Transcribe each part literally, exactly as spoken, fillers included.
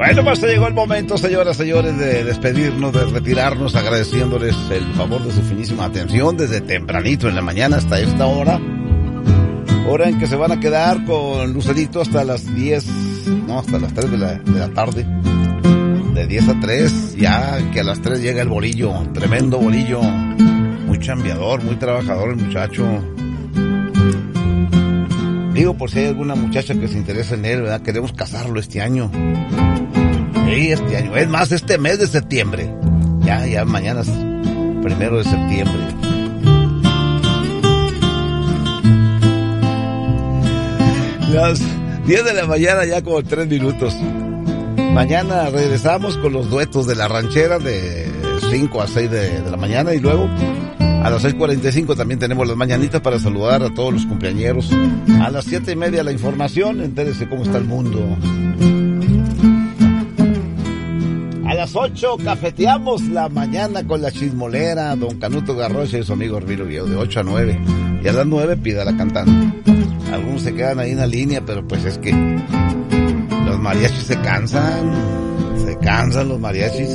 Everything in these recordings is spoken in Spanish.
Bueno, pues llegó el momento, señoras y señores, de despedirnos, de retirarnos, agradeciéndoles el favor de su finísima atención desde tempranito en la mañana hasta esta hora. Hora en que se van a quedar con Lucerito hasta las diez, no, hasta las tres de la, de la tarde. De diez a tres, ya que a las tres llega el bolillo, tremendo bolillo. Muy chambeador, muy trabajador el muchacho. Digo, por si hay alguna muchacha que se interesa en él, ¿verdad? Queremos casarlo este año. Sí, este año. Es más, este mes de septiembre. Ya, ya mañana es primero de septiembre. Las diez de la mañana, ya como tres minutos. Mañana regresamos con los duetos de la ranchera de cinco a seis de, de la mañana y luego a las seis cuarenta y cinco también tenemos las mañanitas para saludar a todos los cumpleañeros. A las siete y media la información, entérese cómo está el mundo. A las ocho cafeteamos la mañana con la chismolera, don Canuto Garrocha y su amigo Hermilo Viejo, de ocho a nueve. Y a las nueve pídala cantando. Algunos se quedan ahí en la línea, pero pues es que los mariachis se cansan, se cansan los mariachis.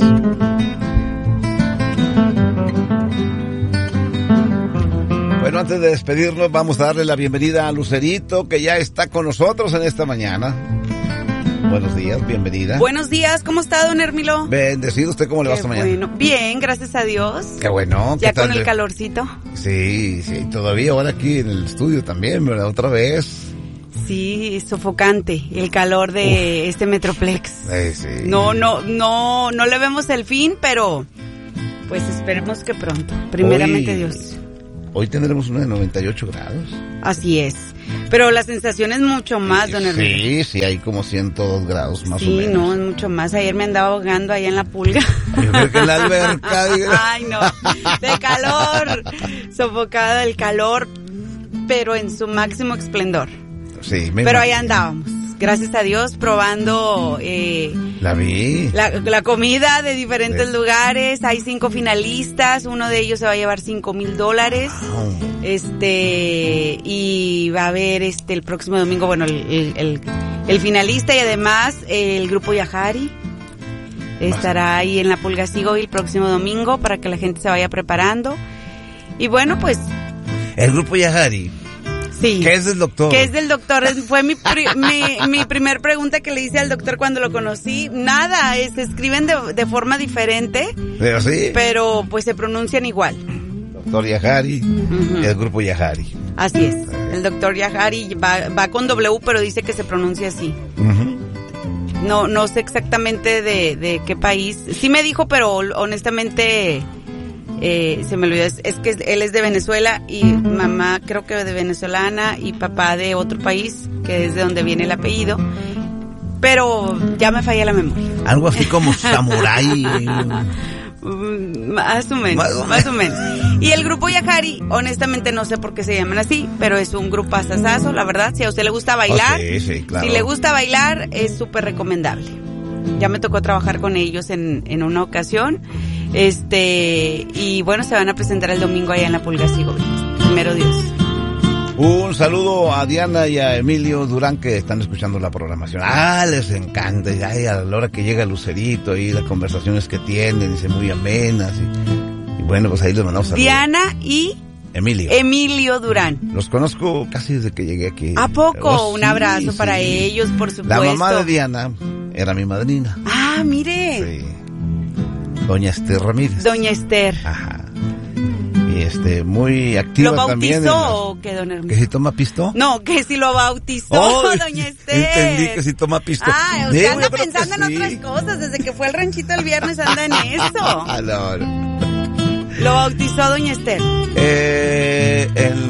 Bueno, antes de despedirnos, vamos a darle la bienvenida a Lucerito, que ya está con nosotros en esta mañana. Buenos días, bienvenida. Buenos días, ¿cómo está, don Hermilo? Bendecido, ¿usted cómo le va esta mañana? Bueno, bien, gracias a Dios. Qué bueno. ¿Qué ya tal con el de... calorcito. Sí, sí, todavía ahora aquí en el estudio también, ¿verdad? Otra vez. Sí, sofocante el calor de Uf. este Metroplex. Sí, sí. No, no, no, no le vemos el fin, pero pues esperemos que pronto. Primeramente hoy, Dios. Hoy tendremos una de noventa y ocho grados. Así es. Pero la sensación es mucho más, sí, don Hermilo. Sí, sí, hay como ciento dos grados más sí, o menos. Sí, no, es mucho más. Ayer me andaba ahogando allá en la pulga. Yo creo que en la alberca. Ay, no, de calor. Sofocada del calor, pero en su máximo esplendor. Sí, me Pero imagino. ahí andábamos, gracias a Dios, probando eh, la vi la, la comida de diferentes sí. lugares. Hay cinco finalistas, uno de ellos se va a llevar cinco mil dólares. Wow. Este, y va a haber este el próximo domingo, bueno, el, el, el, el finalista y además el grupo Yajari estará ahí en la Pulga Sigo el próximo domingo para que la gente se vaya preparando. Y bueno, pues el grupo Yajari. Sí. ¿Qué es del doctor? ¿Qué es del doctor? Fue mi, pri, mi, mi primer pregunta que le hice al doctor cuando lo conocí. Nada, es, se escriben de, de forma diferente. Pero sí. Pero pues se pronuncian igual. Doctor Yajari uh-huh. y el grupo Yajari. Así es. El doctor Yajari va, va con W, pero dice que se pronuncia así. Uh-huh. No, no sé exactamente de, de qué país. Sí me dijo, pero honestamente... Eh, se me olvidó, es, es que él es de Venezuela y mamá creo que de venezolana y papá de otro país, que es de donde viene el apellido, pero ya me falla la memoria. Algo así como samurái. Más o menos, más o, más o menos. Y el grupo Yajari, honestamente no sé por qué se llaman así, pero es un grupo asasazo, la verdad. Si a usted le gusta bailar, oh, sí, sí, claro. si le gusta bailar, es súper recomendable. Ya me tocó trabajar con ellos en, en una ocasión. Este, y bueno, se van a presentar el domingo allá en la Pulga Sigo, primero Dios. Un saludo a Diana y a Emilio Durán que están escuchando la programación. Ah, les encanta, ya a la hora que llega Lucerito y las conversaciones que tienen, dice muy amenas. Y, y bueno, pues ahí les mandamos saludos. Diana y Emilio. Emilio Durán. Los conozco casi desde que llegué aquí. ¿A poco? Oh, Un sí, abrazo sí. para ellos, por supuesto. La mamá de Diana era mi madrina. Ah, mire. Sí. Doña Esther Ramírez. Doña Esther. Ajá. Y este, muy activa ¿Lo también. bautizó las... o qué, don Hermilo? ¿Que si toma pisto? No, que si lo bautizó, oh, doña Esther. Entendí que si toma pisto. Ah, usted sí, anda pensando en sí. otras cosas. Desde que fue al ranchito el viernes anda en eso. Ah, no, no. ¿Lo bautizó doña Esther? Eh,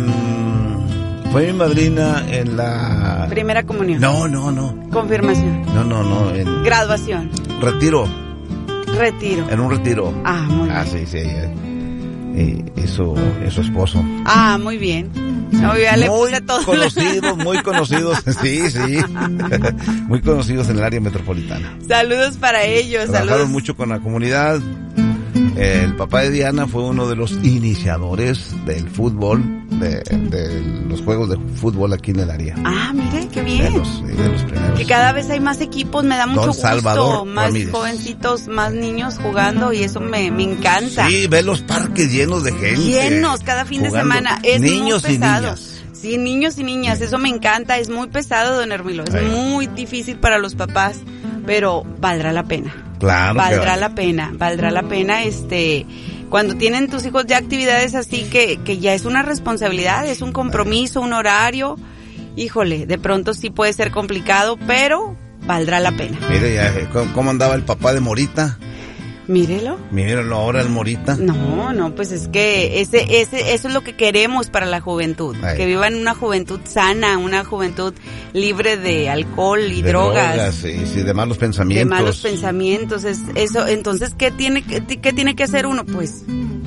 en... Fue mi madrina en la... Primera comunión. No, no, no. Confirmación. No, no, no. En... Graduación. Retiro. Retiro. En un retiro. Ah, muy bien. Ah, sí, sí. Y, y su, y su esposo. Ah, muy bien. No, ya le muy puse todo. conocidos, muy conocidos. Sí, sí. Muy conocidos en el área metropolitana. Saludos para ellos. Trabajaron Saludos. mucho con la comunidad. El papá de Diana fue uno de los iniciadores del fútbol, de, de los juegos de fútbol aquí en el área. Ah, mire, qué bien. De los, de los primeros. Que cada vez hay más equipos, me da mucho Don gusto. Salvador más Ramírez. Jovencitos, más niños jugando y eso me, me encanta. Sí, ve los parques llenos de gente. Llenos cada fin jugando. de semana. Es niños muy pesado. y niñas. Sí, niños y niñas, eso me encanta. Es muy pesado, don Hermilo. Es Ay. muy difícil para los papás, pero valdrá la pena. Claro. Valdrá que la pena, valdrá la pena, este, cuando tienen tus hijos ya actividades así que, que ya es una responsabilidad, es un compromiso, un horario, híjole, de pronto sí puede ser complicado, pero valdrá la pena. Mire, ya, ¿cómo, cómo andaba el papá de Morita? Mírelo. Míralo ahora el Morita. No, no, pues es que ese, ese, eso es lo que queremos para la juventud, Ay. que vivan una juventud sana, una juventud libre de alcohol y de drogas. drogas y sí, de malos pensamientos. De malos pensamientos, es eso. Entonces, ¿qué tiene que, qué tiene que hacer uno? Pues,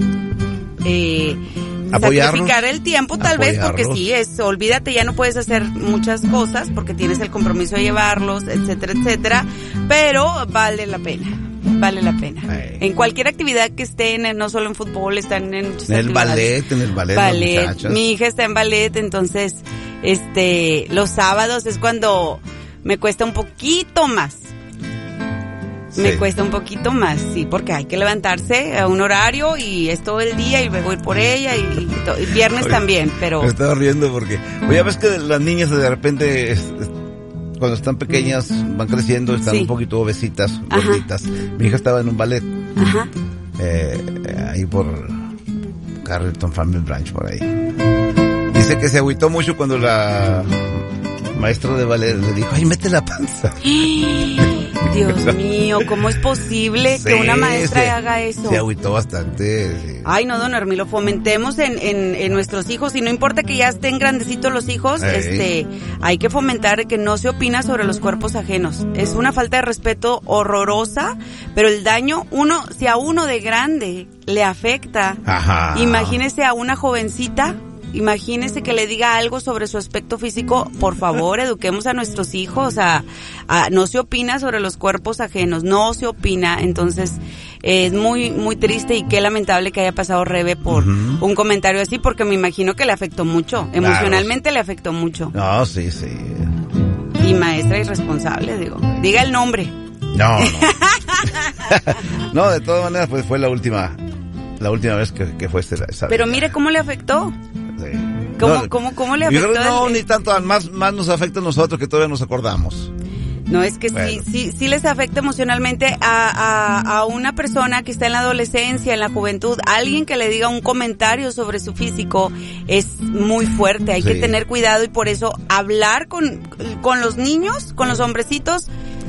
eh, Apoyarlos. sacrificar el tiempo tal vez, porque Apoyarlos. sí, es, olvídate, ya no puedes hacer muchas cosas porque tienes el compromiso de llevarlos, etcétera, etcétera, pero vale la pena. Vale la pena. Ay. En cualquier actividad que estén, no solo en fútbol, están en muchas En el actividades. ballet, en el ballet, ballet. las muchachas. Mi hija está en ballet, entonces, este, los sábados es cuando me cuesta un poquito más. Sí. Me cuesta un poquito más, sí, porque hay que levantarse a un horario y es todo el día y luego ir por ella y, y, to- y viernes Oye, también, pero... Me estaba riendo porque, oye, ves que las niñas de repente, es- es- cuando están pequeñas, van creciendo, están Sí. un poquito obesitas, Ajá. gorditas. Mi hija estaba en un ballet, Ajá. eh, eh, ahí por Carleton Family Branch, por ahí. Dice que se agüitó mucho cuando la maestra de ballet le dijo, ay, mete la panza. Dios mío, ¿cómo es posible que Sí, una maestra se- haga eso? Se agüitó bastante. Sí. Ay, no, don Hermilo, fomentemos en, en, en nuestros hijos, y no importa que ya estén grandecitos los hijos, Ey. este, hay que fomentar que no se opina sobre los cuerpos ajenos. Es una falta de respeto horrorosa, pero el daño, uno, si a uno de grande le afecta, Ajá. imagínese a una jovencita. Imagínese que le diga algo sobre su aspecto físico. Por favor, eduquemos a nuestros hijos. A, a, no se opina sobre los cuerpos ajenos, no se opina. Entonces, eh, es muy muy triste y qué lamentable que haya pasado Rebe por Ujú. un comentario así, porque me imagino que le afectó mucho. Claro. Emocionalmente le afectó mucho. No, sí, sí. Y maestra irresponsable, digo. Diga el nombre. No, no. No, de todas maneras, pues fue la última, la última vez que, que fue esa. esa Pero mire cómo le afectó. Sí. ¿Cómo, No, cómo, cómo le yo afectó? creo que no, el- ni tanto, más, más nos afecta a nosotros que todavía nos acordamos. No, es que Bueno. sí, sí, sí les afecta emocionalmente a, a, a una persona que está en la adolescencia, en la juventud. Alguien que le diga un comentario sobre su físico es muy fuerte. Hay Sí. que tener cuidado y por eso hablar con, con los niños, con los hombrecitos,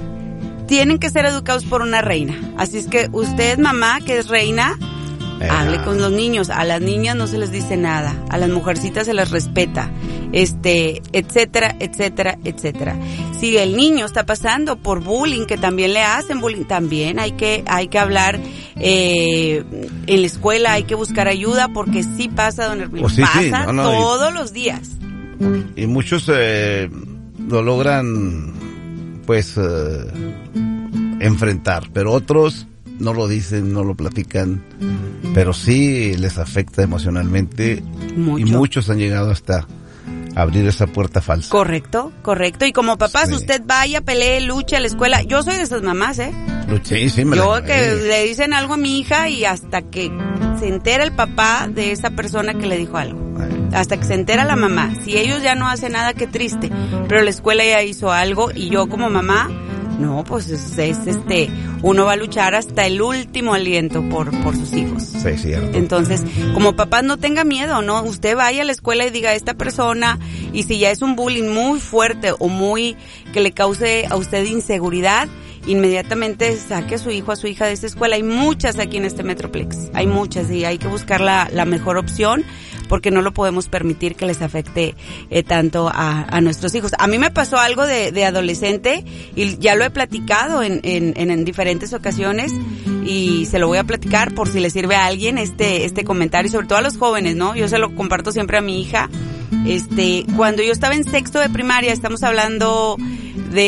tienen que ser educados por una reina. Así es que usted, mamá, que es reina, Eh, hable con los niños. A las niñas no se les dice nada, a las mujercitas se les respeta, este, etcétera, etcétera, etcétera. Si el niño está pasando por bullying, que también le hacen bullying, también hay que, hay que hablar eh, en la escuela, hay que buscar ayuda, porque sí pasa, don Hermilo, Oh, sí, sí, pasa no, no, y- todos los días. Y muchos eh, lo logran, pues, eh, enfrentar, pero otros no lo dicen, no lo platican, pero sí les afecta emocionalmente. Mucho. Y muchos han llegado hasta abrir esa puerta falsa. Correcto, correcto. Y como papás, Sí. usted vaya, pelee, luche a la escuela. Yo soy de esas mamás, ¿eh? Sí, sí, me Yo la- que eh, le dicen algo a mi hija y hasta que se entera el papá de esa persona que le dijo algo. eh, Hasta que se entera la mamá. Si ellos ya no hacen nada, qué triste. Pero la escuela ya hizo algo y yo como mamá, no, pues es, es este, uno va a luchar hasta el último aliento por, por sus hijos. Sí, es cierto. Entonces, como papás, no tenga miedo, ¿no? Usted vaya a la escuela y diga a esta persona, y si ya es un bullying muy fuerte o muy que le cause a usted inseguridad, inmediatamente saque a su hijo, a su hija de esa escuela. Hay muchas aquí en este Metroplex, hay muchas y hay que buscar la, la mejor opción, porque no lo podemos permitir que les afecte eh, tanto a, a nuestros hijos. A mí me pasó algo de, de adolescente y ya lo he platicado en, en, en, en diferentes ocasiones y se lo voy a platicar por si le sirve a alguien este, este comentario, sobre todo a los jóvenes, ¿no? Yo se lo comparto siempre a mi hija. Este, cuando yo estaba en sexto de primaria, estamos hablando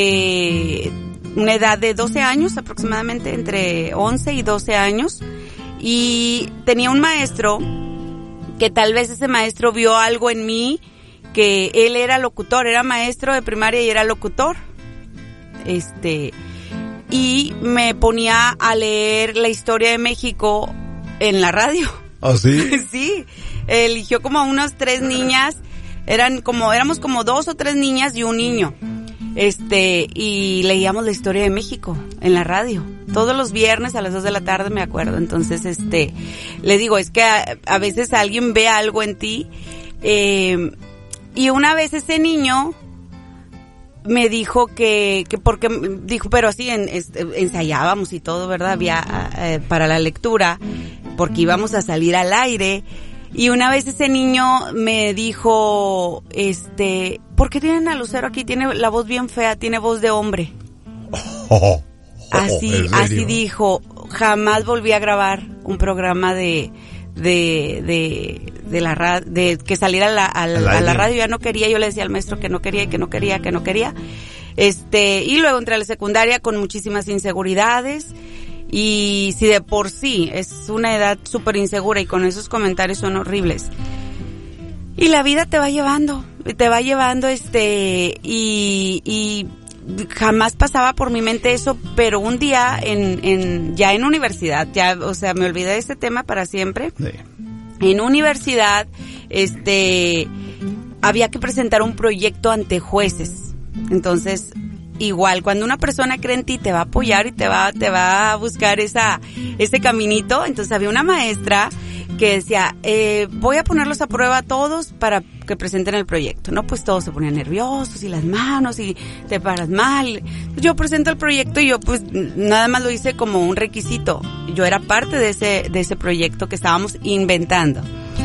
de una edad de doce años aproximadamente, entre once y doce años, Y tenía un maestro que tal vez ese maestro vio algo en mí, que él era locutor, era maestro de primaria y era locutor. Este, y me ponía a leer la historia de México en la radio. ¿Ah, sí? Sí, eligió como unas tres niñas, eran como, éramos como dos o tres niñas y un niño. Este, y leíamos la historia de México en la radio. Todos los viernes a las dos de la tarde, me acuerdo. Entonces, este, le digo, es que a, a veces alguien ve algo en ti. Eh, y una vez ese niño me dijo que, que porque, dijo, pero así en, este, ensayábamos y todo, ¿verdad? Había, eh, para la lectura, porque íbamos a salir al aire. Y una vez ese niño me dijo, este, ¿por qué tienen a Lucero aquí? Tiene la voz bien fea, tiene voz de hombre. Oh, oh, así, así dijo. Jamás volví a grabar un programa de, de, de, de la radio, de que saliera a la, a, la, a la radio. Ya no quería, yo le decía al maestro que no quería y que no quería, que no quería. Este, y luego entré a la secundaria con muchísimas inseguridades. Y si de por sí es una edad súper insegura y con esos comentarios son horribles. Y la vida te va llevando, te va llevando este, y, y jamás pasaba por mi mente eso, pero un día en, en, ya en universidad, ya, o sea, me olvidé de este tema para siempre. Sí. En universidad, este, había que presentar un proyecto ante jueces. Entonces, igual, cuando una persona cree en ti, te va a apoyar y te va, te va a buscar esa, ese caminito. Entonces había una maestra que decía, eh, voy a ponerlos a prueba a todos para que presenten el proyecto, ¿no? Pues todos se ponían nerviosos y las manos y te paras mal. Yo presento el proyecto y yo pues nada más lo hice como un requisito. Yo era parte de ese, de ese proyecto que estábamos inventando.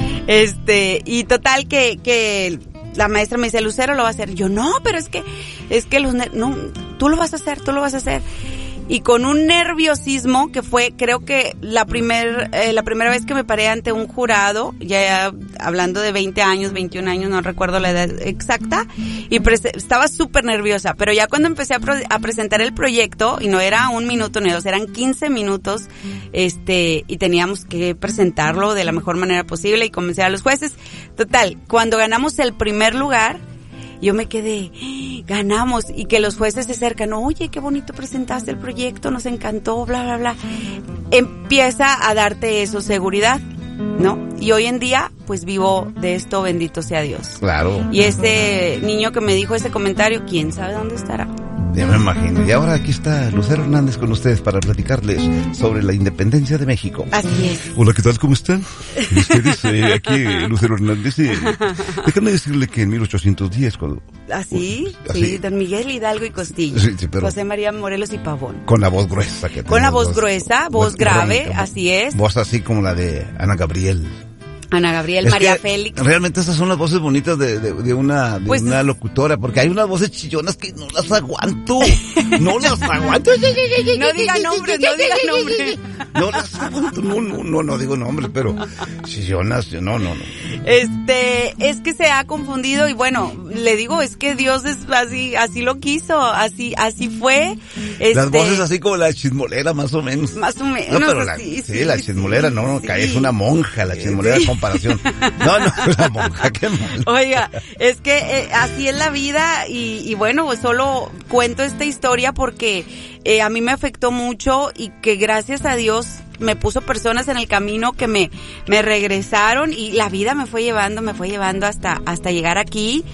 Este, y total que, que la maestra me dice, Lucero lo va a hacer. Yo, no, pero es que, es que los, no, tú lo vas a hacer, tú lo vas a hacer. Y con un nerviosismo que fue, creo que la primer, eh, la primera vez que me paré ante un jurado, ya hablando de veinte años, veintiún años, no recuerdo la edad exacta, y pre- estaba súper nerviosa, pero ya cuando empecé a, pro- a presentar el proyecto, y no era un minuto ni dos, eran quince minutos, este, y teníamos que presentarlo de la mejor manera posible y convencer a los jueces. Total, cuando ganamos el primer lugar, yo me quedé, ganamos, y que los jueces se acercan, oye, qué bonito presentaste el proyecto, nos encantó, bla, bla, bla. Empieza a darte eso, seguridad, ¿no? Y hoy en día, pues vivo de esto, bendito sea Dios. Claro. Y ese niño que me dijo ese comentario, ¿quién sabe dónde estará? Ya me imagino. Y ahora aquí está Lucero Hernández con ustedes para platicarles sobre la independencia de México. Así es. Hola, ¿qué tal? ¿Cómo están? Ustedes, eh, aquí Lucero Hernández. Eh, déjame decirle que en mil ochocientos diez, cuando... ¿Así? Uh, sí, don Miguel Hidalgo y Costillo. Sí, sí, pero... José María Morelos y Pavón. Con la voz gruesa. Que con la voz dos, gruesa, voz, voz grave, bonita, así es. Voz así como la de Ana Gabriel. Ana Gabriel, es María Félix. Realmente esas son las voces bonitas de, de, de una, de pues, una locutora, porque hay unas voces chillonas que no las aguanto. No las aguanto. No diga nombres, no diga nombres. No las aguanto, no, no, no, no digo nombres, pero chillonas, no, no, no. Este, es que se ha confundido y bueno, le digo, es que Dios es así, así lo quiso, así, así fue. Este, las voces así como la chismolera, más o menos. Más o menos. No, pero la, sí, sí, sí, la chismolera, sí, no, no, sí. Es una monja, la chismolera sí. Comparación. No, no, la monja, qué mal. Oiga, es que eh, así es la vida y, y bueno, pues solo cuento esta historia porque eh, a mí me afectó mucho y que gracias a Dios me puso personas en el camino que me, me regresaron y la vida me fue llevando, me fue llevando hasta, hasta llegar aquí.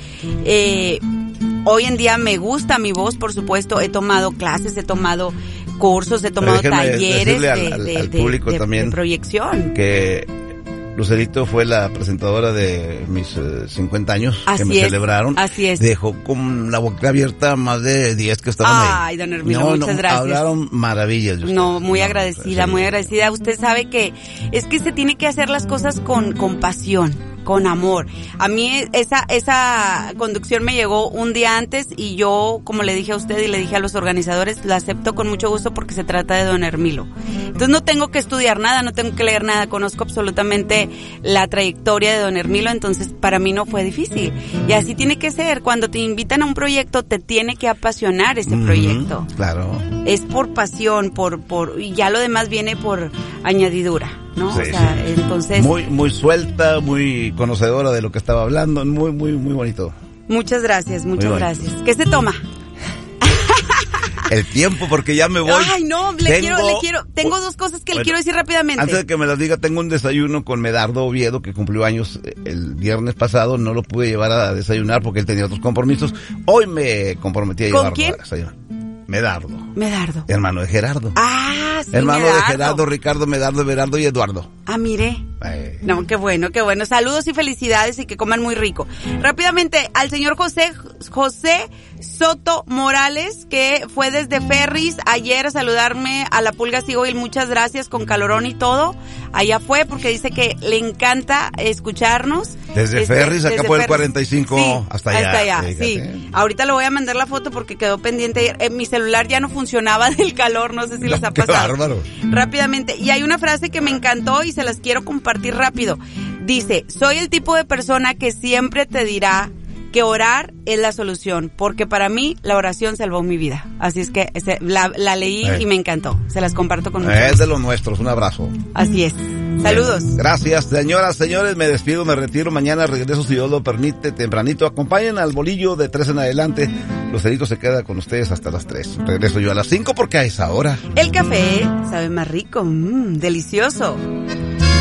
Eh, hoy en día me gusta mi voz, por supuesto, he tomado clases, he tomado cursos, he tomado talleres de, al, al, de, al público de, también de proyección. Que Lucerito fue la presentadora de mis uh, cincuenta años así que me es, celebraron. Así es. Dejó con la boca abierta más de diez que estaban Ay, ahí. Ay, don Hermilo, no, muchas no, gracias. Hablaron maravillas. No, muy no, agradecida, sí. muy agradecida. Usted sabe que es que se tiene que hacer las cosas con, con pasión, con amor. A mí esa, esa conducción me llegó un día antes y yo, como le dije a usted y le dije a los organizadores, la acepto con mucho gusto porque se trata de don Hermilo. Entonces no tengo que estudiar nada, no tengo que leer nada, conozco absolutamente la trayectoria de don Hermilo, entonces para mí no fue difícil. Y así tiene que ser, cuando te invitan a un proyecto te tiene que apasionar ese mm, proyecto. Claro. Es por pasión, por, por, y ya lo demás viene por añadidura. ¿no? Sí, o sea, sí. entonces... Muy, muy suelta, muy conocedora de lo que estaba hablando, muy, muy, muy bonito. Muchas gracias, muchas Muy gracias. ¿Qué se toma? El tiempo, porque ya me voy. Ay, no, le tengo, quiero, le quiero, tengo dos cosas que bueno, le quiero decir rápidamente. Antes de que me las diga, tengo un desayuno con Medardo Oviedo, que cumplió años el viernes pasado, no lo pude llevar a desayunar porque él tenía otros compromisos. Hoy me comprometí a llevarlo ¿Con quién? a desayunar. Medardo. Medardo. Hermano de Gerardo. Ah, sí, Hermano Medardo. de Gerardo, Ricardo, Medardo, Everardo y Eduardo. Ah, mire. Eh. No, qué bueno, qué bueno. Saludos y felicidades y que coman muy rico. Rápidamente, al señor José, José Soto Morales, que fue desde Ferris ayer a saludarme a la Pulga Sigoil. Muchas gracias, con calorón y todo. Allá fue porque dice que le encanta escucharnos. Desde este, Ferris, acá desde por el Ferris. cuarenta y cinco, Sí, hasta allá. Hasta allá, Fíjate. sí. Ahorita le voy a mandar la foto porque quedó pendiente ayer. Eh, mi celular ya no funcionaba del calor, no sé si les ha Qué pasado. bárbaro. Rápidamente. Y hay una frase que me encantó y se las quiero compartir rápido. Dice, soy el tipo de persona que siempre te dirá que orar es la solución, porque para mí la oración salvó mi vida. Así es que ese, la, la leí eh. y me encantó. Se las comparto con ustedes. Es de los nuestros, un abrazo. Así es. Saludos. Gracias, señoras, señores, me despido, me retiro, mañana regreso si Dios lo permite, tempranito. Acompañen al bolillo de tres en adelante. Lucerito se queda con ustedes hasta las tres. Regreso yo a las cinco porque a esa hora. El café sabe más rico, mmm, delicioso.